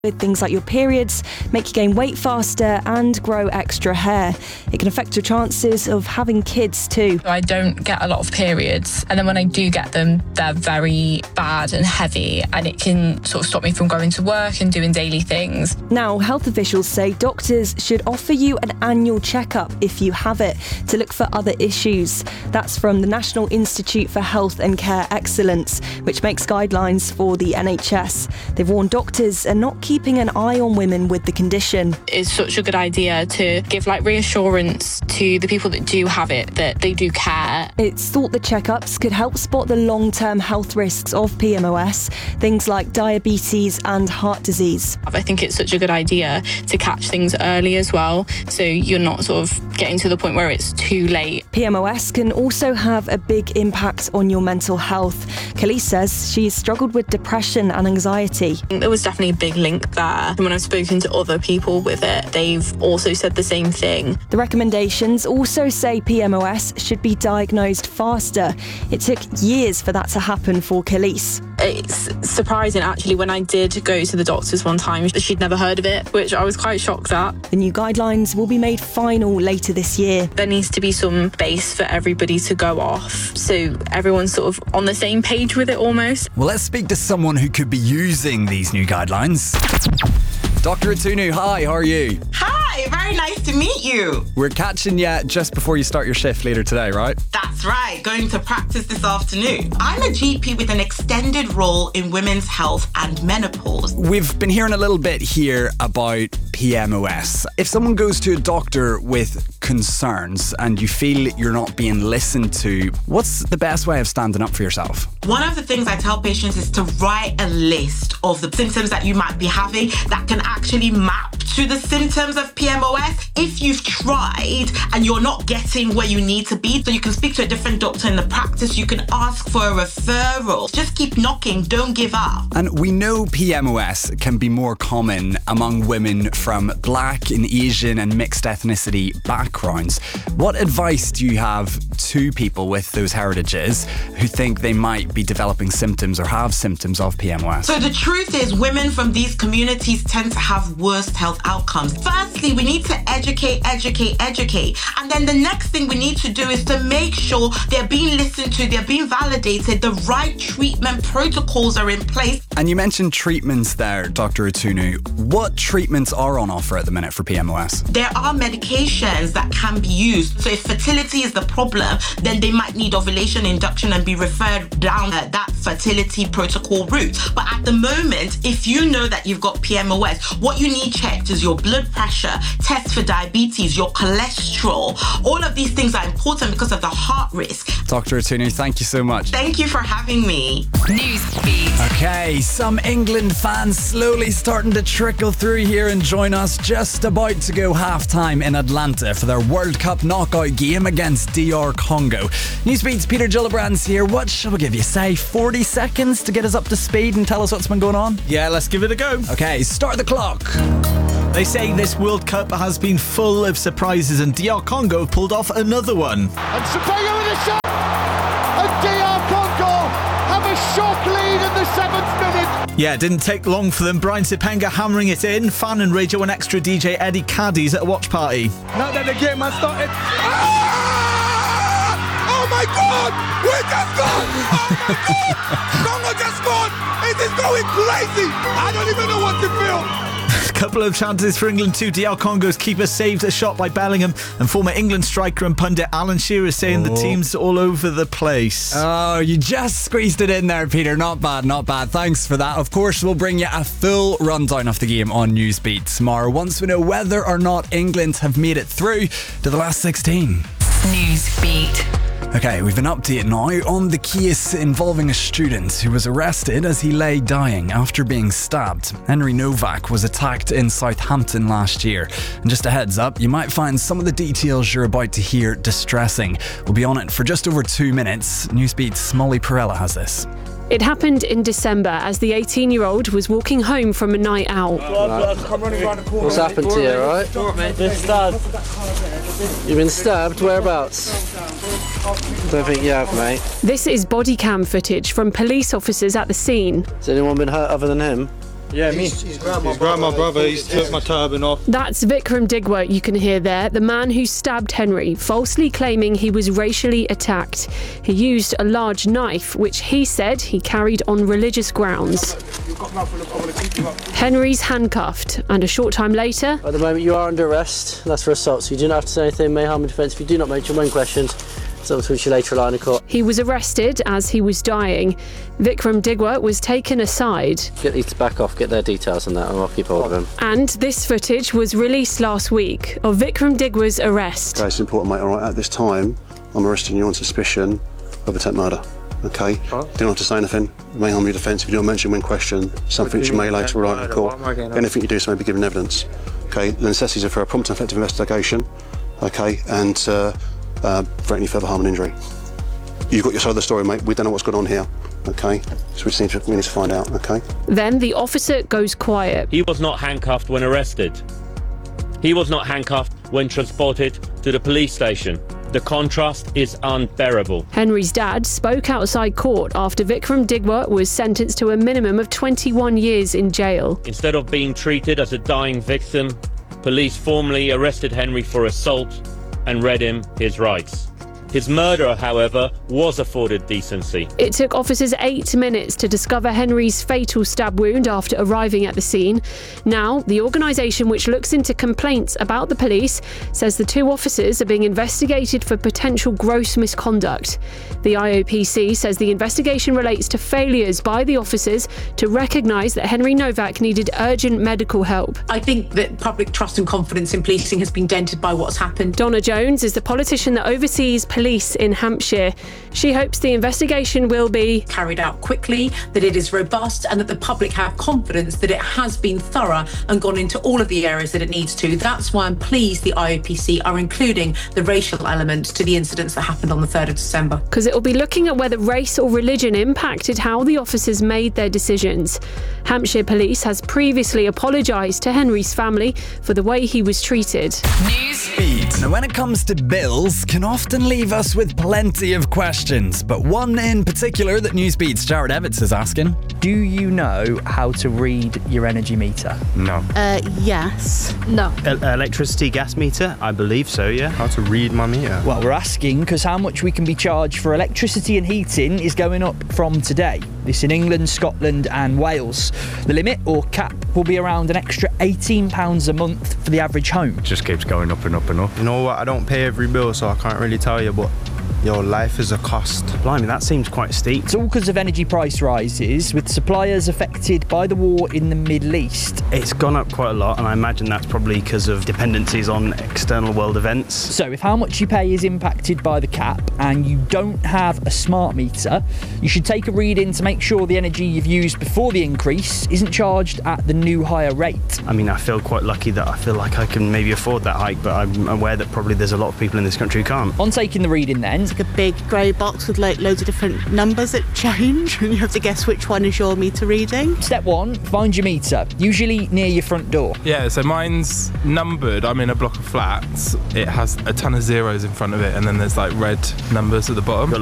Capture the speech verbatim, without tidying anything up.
with things like your periods, make you gain weight faster and grow extra hair. It can affect your chances of having kids too. I don't get a lot of periods, and then when I do get them, they're very bad and heavy, and it can sort of stop me from going to work and doing daily things. Now, health officials say doctors should offer you an annual checkup if you have it to look for other issues. That's from the National Institute for Health and Care Excellence, which makes guidelines for the N H S. They've warned doctors are not keeping an eye on women with the condition. It's such a good idea to give like reassurance to the people that do have it, that they do care. It's thought the checkups could help spot the long-term health risks of P M O S, things like diabetes and heart disease. I think it's such a good idea to catch things early as well, so you're not sort of getting to the point where it's too late. P M O S can also have a big impact on your mental health. Khalees says she's struggled with depression and anxiety. There was definitely a big link there. And when I've spoken to other people with it, they've also said the same thing. The recommendations also say P M O S should be diagnosed faster. It took years for that to happen for Khalees. It's surprising, actually, when I did go to the doctors one time, she'd never heard of it, which I was quite shocked at. The new guidelines will be made final later this year. There needs to be some base for everybody to go off, so everyone's sort of on the same page with it almost. Well, let's speak to someone who could be using these new guidelines. Doctor Atunu, hi, how are you? Hi, very nice to meet you. We're catching you just before you start your shift later today, right? That's right, going to practice this afternoon. I'm a G P with an extended role in women's health and menopause. We've been hearing a little bit here about P M O S. If someone goes to a doctor with concerns and you feel you're not being listened to, what's the best way of standing up for yourself? One of the things I tell patients is to write a list of the symptoms that you might be having that can actually map to the symptoms of P M O S. If you've tried and you're not getting where you need to be, so you can speak to a different doctor in the practice, you can ask for a referral. Just keep knocking, don't give up. And we know P M O S can be more common among women from Black and Asian and mixed ethnicity backgrounds. What advice do you have to people with those heritages who think they might be developing symptoms or have symptoms of P M O S? So the truth is, women from these communities tend to have worse health outcomes. Firstly, we need to educate, educate, educate. And then the next thing we need to do is to make sure they're being listened to, they're being validated, the right treatment protocols are in place. And you mentioned treatments there, Doctor Atunu. What treatments are on offer at the minute for P M O S? There are medications that can be used. So if fertility is the problem, then they might need ovulation induction and be referred down uh, that fertility protocol route. But at the moment, if you know that you've got P M O S, what you need checked is your blood pressure, test for diabetes, your cholesterol. All of these things are important because of the heart risk. Doctor Atunu, thank you so much. Thank you for having me. Newsbeat. Okay, some England fans slowly starting to trickle through here and join us just about to go half-time in Atlanta for their World Cup knockout game against D R Congo. Newsbeat's Peter Gillibrands here. What shall we give you, say forty seconds to get us up to speed and tell us what's been going on? Yeah, let's give it a go. Okay, start the clock. They say this World Cup has been full of surprises and D R Congo have pulled off another one. And Sepeyo with a shot! And D R Congo have a shock lead in the seventh minute! Yeah, it didn't take long for them. Brian Sipenga hammering it in. Fan and Radio one Extra D J Eddie Caddies at a watch party. Now that the game has started... Ah! Oh my God! We just scored! Oh my God! Congo just scored! It is going crazy! I don't even know what to feel! Couple of chances for England too. D R Congo's keeper saved a shot by Bellingham, and former England striker and pundit Alan Shearer saying oh. the team's all over the place. Oh, you just squeezed it in there, Peter. Not bad, not bad. Thanks for that. Of course, we'll bring you a full rundown of the game on Newsbeat tomorrow once we know whether or not England have made it through to the last sixteen. Newsbeat. Okay, we've an update now on the case involving a student who was arrested as he lay dying after being stabbed. Henry Novak was attacked in Southampton last year. And just a heads up, you might find some of the details you're about to hear distressing. We'll be on it for just over two minutes. Newsbeat's Molly Perella has this. It happened in December as the eighteen-year-old was walking home from a night out. What's happened to you, right? Been stabbed. You've been stabbed? Whereabouts? Don't think you have, mate. This is body cam footage from police officers at the scene. Has anyone been hurt other than him? Yeah, me. He's, he's grabbed my, grabbed my brother, he's took my turban off. That's Vikram Digwa you can hear there, the man who stabbed Henry, falsely claiming he was racially attacked. He used a large knife, which he said he carried on religious grounds. Henry's handcuffed, and a short time later... At the moment you are under arrest. That's for assault, so you do not have to say anything, may harm in defence. If you do not mention when questioned, so we'll switch you later line of court. He was arrested as he was dying. Vikram Digwa was taken aside. Get these to back off, get their details on that, and I'll keep hold of him. And this footage was released last week of Vikram Digwa's arrest. Okay, it's important, mate. All right, at this time, I'm arresting you on suspicion of attempt murder. Okay? Huh? You don't have to say anything. It may harm your defence if you don't mention when questioned. Something which you may later write in court. Anything you do so may be given evidence. Okay? The necessities are for a prompt and effective investigation. Okay? And uh, uh, for any further harm and injury. You've got your side of the story, mate. We don't know what's going on here. Okay? So we just need to, we need to find out. Okay? Then the officer goes quiet. He was not handcuffed when arrested. He was not handcuffed when transported to the police station. The contrast is unbearable. Henry's dad spoke outside court after Vikram Digwa was sentenced to a minimum of twenty-one years in jail. Instead of being treated as a dying victim, police formally arrested Henry for assault and read him his rights. His murderer, however, was afforded decency. It took officers eight minutes to discover Henry's fatal stab wound after arriving at the scene. Now, the organisation which looks into complaints about the police says the two officers are being investigated for potential gross misconduct. The I O P C says the investigation relates to failures by the officers to recognise that Henry Novak needed urgent medical help. I think that public trust and confidence in policing has been dented by what's happened. Donna Jones is the politician that oversees police in Hampshire. She hopes the investigation will be carried out quickly, that it is robust, and that the public have confidence that it has been thorough and gone into all of the areas that it needs to. That's why I'm pleased the I O P C are including the racial element to the incidents that happened on the third of December. Because it will be looking at whether race or religion impacted how the officers made their decisions. Hampshire Police has previously apologised to Henry's family for the way he was treated. Newsbeat. Now, when it comes to bills, can often leave us with plenty of questions, but one in particular that Newsbeat's Jared Evans is asking. Do you know how to read your energy meter? No. Uh, yes. No. E- electricity gas meter? I believe so, yeah. How to read my meter? Well, we're asking because how much we can be charged for electricity and heating is going up from today. This in England, Scotland and Wales. The limit, or cap, will be around an extra eighteen pounds a month for the average home. It just keeps going up and up and up. You know what, I don't pay every bill, so I can't really tell you, but your life is a cost. Blimey, that seems quite steep. It's all because of energy price rises, with suppliers affected by the war in the Middle East. It's gone up quite a lot, and I imagine that's probably because of dependencies on external world events. So if how much you pay is impacted by the cap and you don't have a smart meter, you should take a reading to make sure the energy you've used before the increase isn't charged at the new higher rate. I mean, I feel quite lucky that I feel like I can maybe afford that hike, but I'm aware that probably there's a lot of people in this country who can't. On taking the reading then, like a big grey box with like loads of different numbers that change and you have to guess which one is your meter reading. Step one, find your meter, usually near your front door. Yeah, so mine's numbered. I'm in a block of flats. It has a ton of zeros in front of it and then there's like red numbers at the bottom.